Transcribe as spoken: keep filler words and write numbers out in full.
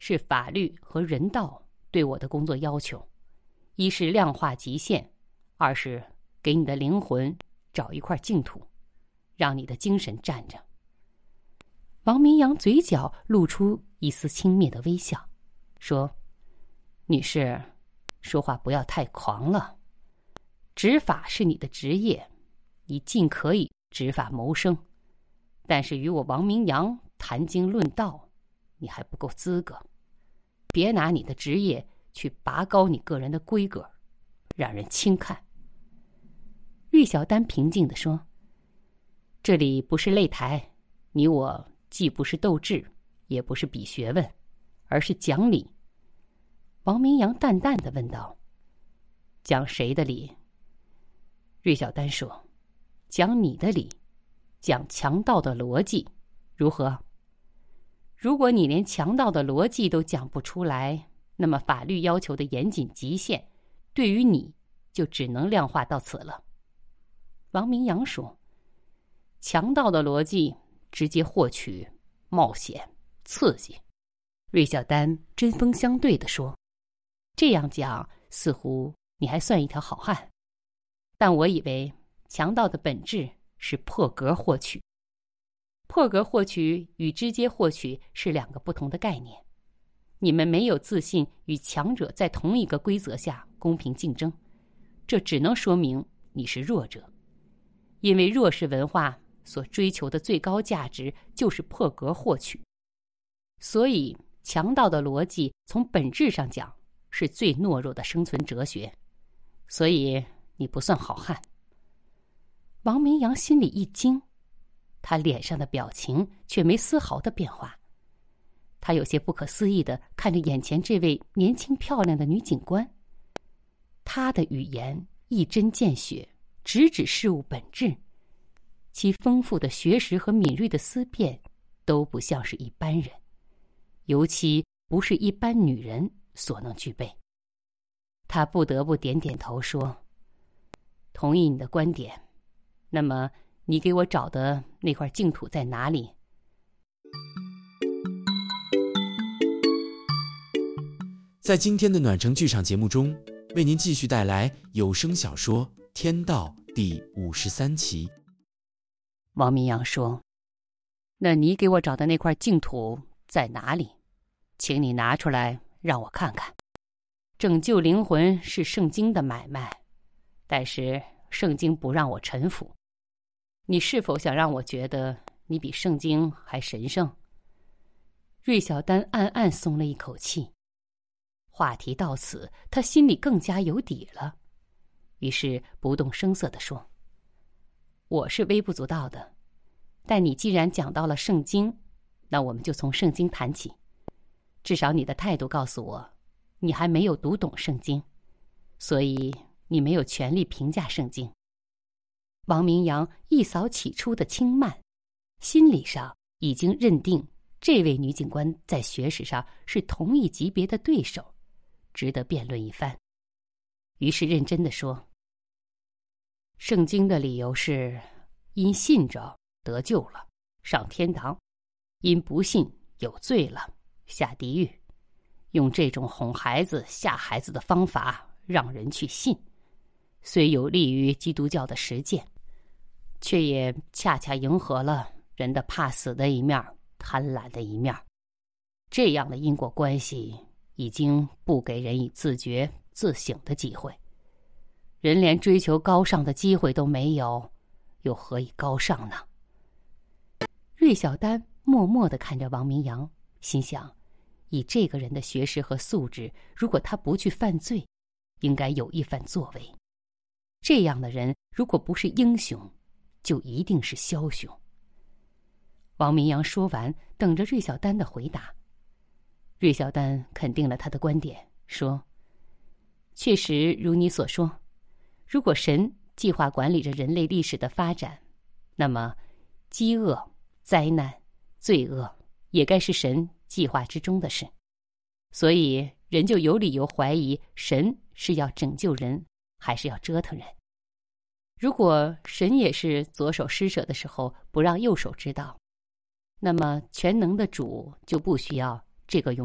是法律和人道对我的工作要求，一是量化极限，二是给你的灵魂找一块净土，让你的精神站着。王明阳嘴角露出一丝轻蔑的微笑，说：女士，说话不要太狂了。执法是你的职业，你尽可以执法谋生，但是与我王明阳谈经论道，你还不够资格。别拿你的职业去拔高你个人的规格，让人轻看。芮小丹平静地说：这里不是擂台，你我既不是斗智，也不是比学问，而是讲理。王明阳淡淡地问道：讲谁的理？芮小丹说：讲你的理，讲强盗的逻辑，如何？如果你连强盗的逻辑都讲不出来，那么法律要求的严谨极限，对于你就只能量化到此了。王明阳说：强盗的逻辑直接获取、冒险、刺激。芮小丹针锋相对地说：这样讲似乎你还算一条好汉，但我以为强盗的本质是破格获取。破格获取与直接获取是两个不同的概念。你们没有自信与强者在同一个规则下公平竞争，这只能说明你是弱者。因为弱势文化所追求的最高价值就是破格获取，所以强盗的逻辑从本质上讲是最懦弱的生存哲学，所以你不算好汉。王明阳心里一惊，他脸上的表情却没丝毫的变化。他有些不可思议地看着眼前这位年轻漂亮的女警官，她的语言一针见血，直指事物本质，其丰富的学识和敏锐的思辨都不像是一般人，尤其不是一般女人所能具备。他不得不点点头说：同意你的观点，那么你给我找的那块净土在哪里？ 在今天的暖城剧场节目中，为您继续带来有声小说《天道》第五十三期。 王明阳说：那你给我找的那块净土在哪里？请你拿出来让我看看。拯救灵魂是圣经的买卖，但是圣经不让我臣服。你是否想让我觉得你比圣经还神圣？芮小丹暗暗松了一口气。话题到此，他心里更加有底了，于是不动声色地说：我是微不足道的，但你既然讲到了圣经，那我们就从圣经谈起。至少你的态度告诉我，你还没有读懂圣经，所以你没有权利评价圣经。王明阳一扫起初的轻慢，心理上已经认定这位女警官在学识上是同一级别的对手，值得辩论一番。于是认真地说：圣经的理由是，因信着得救了，上天堂；因不信有罪了，下地狱。用这种哄孩子吓孩子的方法让人去信，虽有利于基督教的实践，却也恰恰迎合了人的怕死的一面、贪婪的一面。这样的因果关系已经不给人以自觉自省的机会，人连追求高尚的机会都没有，又何以高尚呢？芮小丹默默地看着王明阳，心想，以这个人的学识和素质，如果他不去犯罪，应该有一番作为。这样的人如果不是英雄，就一定是枭雄。王明阳说完，等着芮小丹的回答。芮小丹肯定了他的观点，说：确实如你所说，如果神计划管理着人类历史的发展，那么饥饿、灾难、罪恶也该是神计划之中的事，所以人就有理由怀疑神是要拯救人，还是要折腾人。如果神也是左手施舍的时候不让右手知道，那么全能的主就不需要这个用